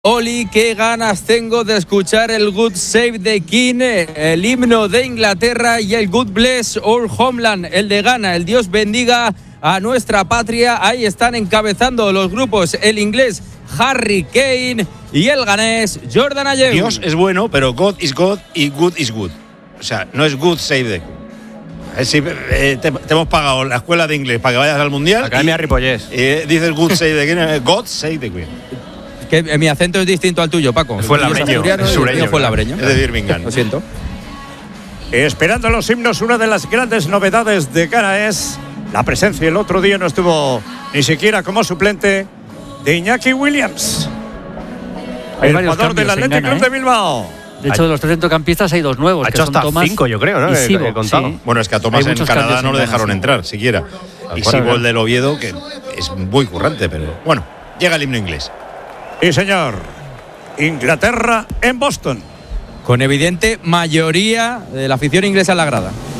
Oli, qué ganas tengo de escuchar el God Save the King, el himno de Inglaterra, y el God Bless Our Homeland, el de Ghana, el Dios bendiga a nuestra patria. Ahí están encabezando los grupos el inglés Harry Kane y el ganés Jordan Ayew. Dios es bueno, pero God is God y good is good. O sea, no es good save the King. Te hemos pagado la escuela de inglés para que vayas al mundial. Academia Ripollés. Dices good save the King, God save the Queen. Que mi acento es distinto al tuyo, Paco. Fue labreño, fue labreño. Es de Birmingham. Lo siento. Esperando los himnos, una de las grandes novedades de Ghana es la presencia. El otro día no estuvo ni siquiera como suplente de Iñaki Williams, el jugador del Athletic Club de Bilbao. De hecho, de los tres centrocampistas hay dos nuevos. Ha hecho hasta Tomás 5, yo creo, ¿no? Sibo, he contado. sí. Bueno, es que a Tomás en Canadá no le dejaron sí. entrar siquiera. Y Sibo, el del Oviedo, que es muy currante, pero bueno, llega el himno inglés. Sí, señor. Inglaterra en Boston. Con evidente mayoría de la afición inglesa en la grada.